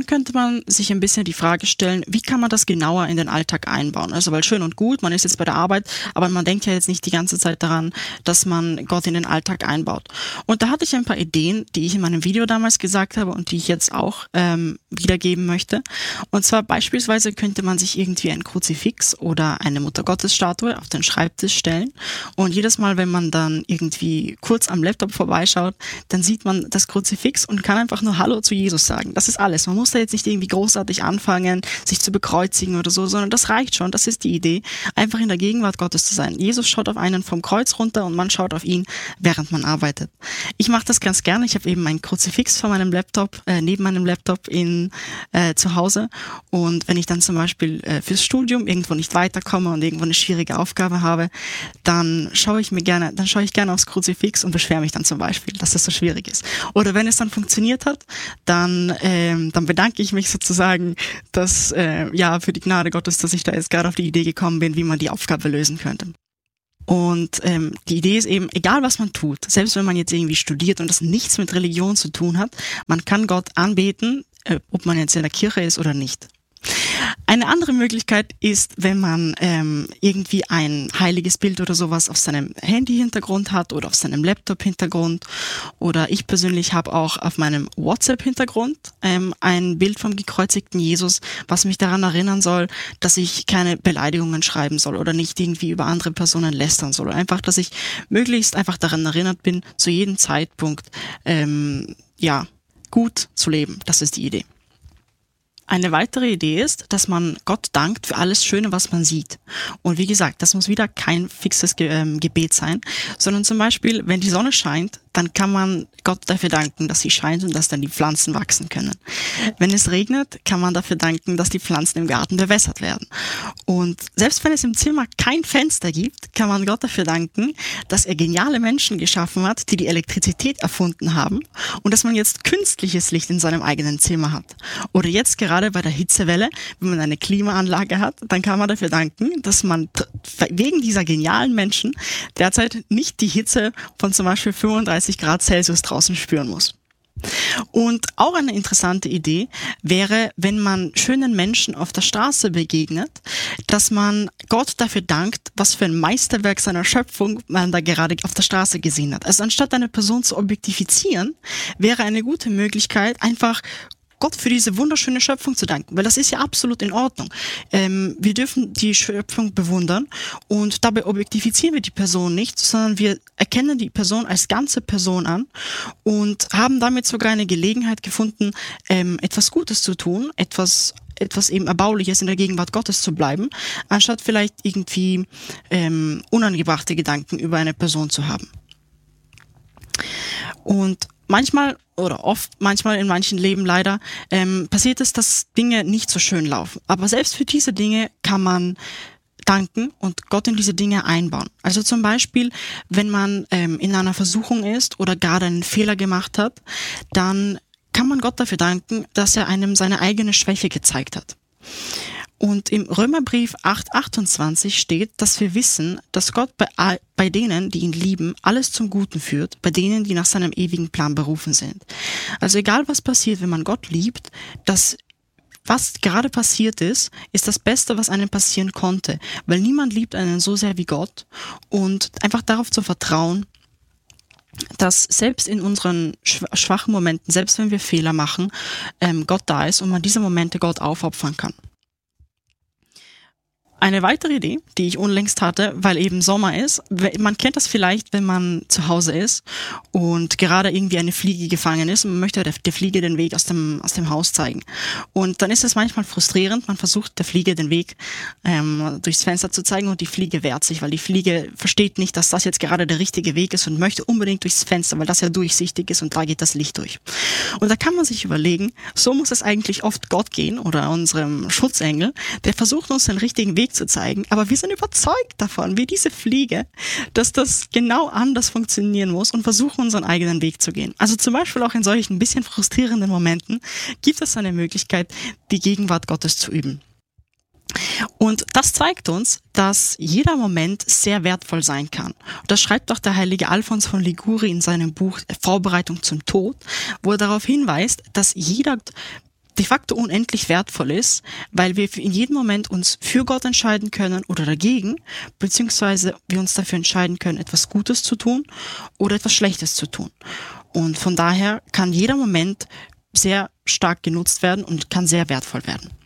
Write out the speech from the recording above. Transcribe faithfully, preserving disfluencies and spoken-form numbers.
dann könnte man sich ein bisschen die Frage stellen, wie kann man das genauer in den Alltag einbauen? Also weil schön und gut, man ist jetzt bei der Arbeit, aber man denkt ja jetzt nicht die ganze Zeit daran, dass man Gott in den Alltag einbaut. Und da hatte ich ein paar Ideen, die ich in meinem Video damals gesagt habe und die ich jetzt auch ähm, wiedergeben möchte. Und zwar beispielsweise könnte man sich irgendwie ein Kruzifix oder eine Muttergottesstatue auf den Schreibtisch stellen und jedes Mal, wenn man dann irgendwie kurz am Laptop vorbeischaut, dann sieht man das Kruzifix und kann einfach nur Hallo zu Jesus sagen. Das ist alles. Man muss da jetzt nicht irgendwie großartig anfangen, sich zu bekreuzigen oder so, sondern das reicht schon. Das ist die Idee, einfach in der Gegenwart Gottes zu sein. Jesus schaut auf einen vom Kreuz runter und man schaut auf ihn, während man arbeitet. Ich mache das ganz gerne. Ich habe eben ein Kruzifix vor meinem Laptop, äh, neben meinem Laptop in äh, zu Hause und wenn ich dann zum Beispiel äh, fürs Studium irgendwo nicht weiterkomme und irgendwo eine schwierige Aufgabe habe, dann schaue ich mir gerne, dann schaue ich gerne aufs Kruzifix und beschwere mich dann zum Beispiel, dass das so schwierig ist. Oder wenn es dann funktioniert hat, dann ähm, dann bedanke ich mich sozusagen, dass äh, ja für die Gnade Gottes, dass ich da jetzt gerade auf die Idee gekommen bin, wie man die Aufgabe lösen könnte. Und ähm, die Idee ist eben, egal was man tut, selbst wenn man jetzt irgendwie studiert und das nichts mit Religion zu tun hat, man kann Gott anbeten, äh, ob man jetzt in der Kirche ist oder nicht. Eine andere Möglichkeit ist, wenn man ähm, irgendwie ein heiliges Bild oder sowas auf seinem Handy-Hintergrund hat oder auf seinem Laptop-Hintergrund. Oder ich persönlich habe auch auf meinem WhatsApp-Hintergrund ähm, ein Bild vom gekreuzigten Jesus, was mich daran erinnern soll, dass ich keine Beleidigungen schreiben soll oder nicht irgendwie über andere Personen lästern soll. Einfach, dass ich möglichst einfach daran erinnert bin, zu jedem Zeitpunkt ähm, ja gut zu leben. Das ist die Idee. Eine weitere Idee ist, dass man Gott dankt für alles Schöne, was man sieht. Und wie gesagt, das muss wieder kein fixes Ge- ähm, Gebet sein, sondern zum Beispiel, wenn die Sonne scheint, dann kann man Gott dafür danken, dass sie scheint und dass dann die Pflanzen wachsen können. Wenn es regnet, kann man dafür danken, dass die Pflanzen im Garten bewässert werden. Und selbst wenn es im Zimmer kein Fenster gibt, kann man Gott dafür danken, dass er geniale Menschen geschaffen hat, die die Elektrizität erfunden haben und dass man jetzt künstliches Licht in seinem eigenen Zimmer hat. Oder jetzt gerade bei der Hitzewelle, wenn man eine Klimaanlage hat, dann kann man dafür danken, dass man wegen dieser genialen Menschen derzeit nicht die Hitze von zum Beispiel fünfunddreißig Grad Celsius draußen spüren muss. Und auch eine interessante Idee wäre, wenn man schönen Menschen auf der Straße begegnet, dass man Gott dafür dankt, was für ein Meisterwerk seiner Schöpfung man da gerade auf der Straße gesehen hat. Also anstatt eine Person zu objektifizieren, wäre eine gute Möglichkeit, einfach Gott für diese wunderschöne Schöpfung zu danken, weil das ist ja absolut in Ordnung. Ähm, wir dürfen die Schöpfung bewundern und dabei objektifizieren wir die Person nicht, sondern wir erkennen die Person als ganze Person an und haben damit sogar eine Gelegenheit gefunden, ähm, etwas Gutes zu tun, etwas etwas eben Erbauliches in der Gegenwart Gottes zu bleiben, anstatt vielleicht irgendwie ähm, unangebrachte Gedanken über eine Person zu haben. Und manchmal oder oft, manchmal in manchen Leben leider, ähm, passiert es, dass Dinge nicht so schön laufen. Aber selbst für diese Dinge kann man danken und Gott in diese Dinge einbauen. Also zum Beispiel, wenn man ähm, in einer Versuchung ist oder gerade einen Fehler gemacht hat, dann kann man Gott dafür danken, dass er einem seine eigene Schwäche gezeigt hat. Und im Römerbrief acht achtundzwanzig steht, dass wir wissen, dass Gott bei, bei denen, die ihn lieben, alles zum Guten führt, bei denen, die nach seinem ewigen Plan berufen sind. Also egal was passiert, wenn man Gott liebt, das was gerade passiert ist, ist das Beste, was einem passieren konnte, weil niemand liebt einen so sehr wie Gott und einfach darauf zu vertrauen, dass selbst in unseren schwachen Momenten, selbst wenn wir Fehler machen, ähm, Gott da ist und man diese Momente Gott aufopfern kann. Eine weitere Idee, die ich unlängst hatte, weil eben Sommer ist, man kennt das vielleicht, wenn man zu Hause ist und gerade irgendwie eine Fliege gefangen ist und man möchte der, der Fliege den Weg aus dem aus dem Haus zeigen. Und dann ist es manchmal frustrierend, man versucht der Fliege den Weg ähm, durchs Fenster zu zeigen und die Fliege wehrt sich, weil die Fliege versteht nicht, dass das jetzt gerade der richtige Weg ist und möchte unbedingt durchs Fenster, weil das ja durchsichtig ist und da geht das Licht durch. Und da kann man sich überlegen, so muss es eigentlich oft Gott gehen oder unserem Schutzengel, der versucht uns den richtigen Weg zu zeigen, aber wir sind überzeugt davon, wie diese Fliege, dass das genau anders funktionieren muss und versuchen, unseren eigenen Weg zu gehen. Also zum Beispiel auch in solchen ein bisschen frustrierenden Momenten gibt es eine Möglichkeit, die Gegenwart Gottes zu üben. Und das zeigt uns, dass jeder Moment sehr wertvoll sein kann. Das schreibt auch der heilige Alfons von Liguri in seinem Buch Vorbereitung zum Tod, wo er darauf hinweist, dass jeder de facto unendlich wertvoll ist, weil wir in jedem Moment uns für Gott entscheiden können oder dagegen, beziehungsweise wir uns dafür entscheiden können, etwas Gutes zu tun oder etwas Schlechtes zu tun. Und von daher kann jeder Moment sehr stark genutzt werden und kann sehr wertvoll werden.